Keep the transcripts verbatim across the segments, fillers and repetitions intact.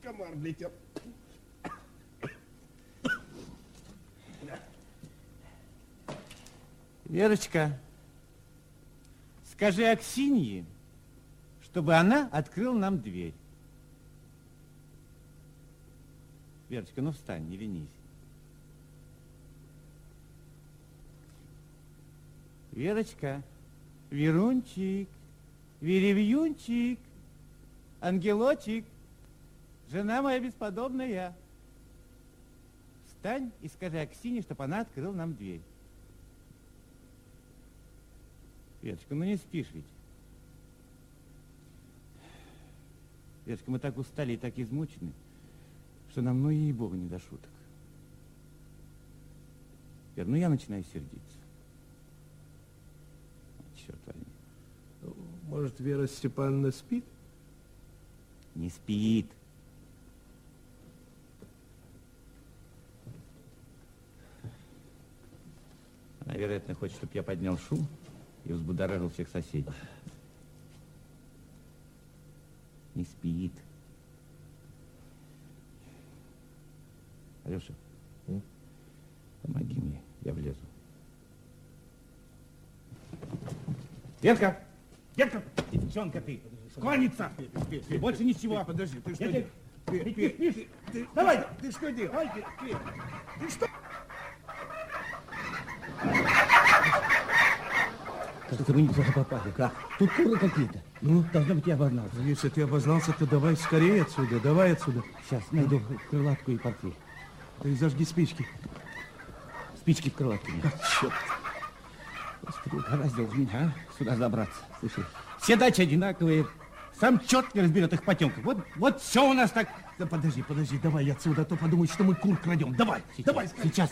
Комар влетел. Верочка, скажи Аксинье, чтобы она открыла нам дверь. Верочка, ну встань, не ленись. Верочка, Верунчик, Веревьюнчик, ангелочек, жена моя бесподобная. Встань и скажи Аксине, чтобы она открыла нам дверь. Верочка, ну не спишь ведь? Верочка, мы так устали и так измучены, что нам, ну, ей-богу, не до шуток. Вер, ну я начинаю сердиться. Черт возьми. Может, Вера Степановна спит? Не спит. Она, вероятно, хочет, чтобы я поднял шум и взбудоражил всех соседей. Не спит. Алеша, М? помоги мне, я влезу. Верка! Верка! Девчонка ты! Школьница! Больше ничего! Подожди, ты что Я делаешь? тебе- Петь, Петь, Петь, ты- Давай! Ты что делаешь? Петь, Петь, ты что? Кажется, мы неплохо попали. Как? Тут куры какие-то. Ну, должно быть, я обознался. Если ты обознался, то давай скорее отсюда, давай отсюда. Сейчас найду крылатку и портфель. Ты зажги спички. Спички в крылатке. А, черт. Господи, угораздил же меня, а? Сюда забраться. Слушай, все дачи одинаковые. Сам черт не разберет их потемках. Вот, вот все у нас так. Да подожди, подожди, давай отсюда, а то подумают, что мы кур крадем. Давай, Сейчас, давай. сейчас.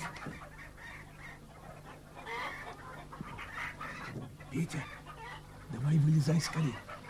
Петя, давай вылезай скорее.